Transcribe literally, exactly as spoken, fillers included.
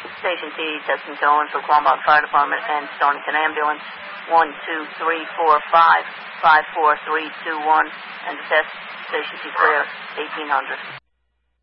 Station T, testing tone for Quambach Fire Department and Stonington Ambulance. one two three four five five four three two one, and the test, Station T clear, eighteen hundred.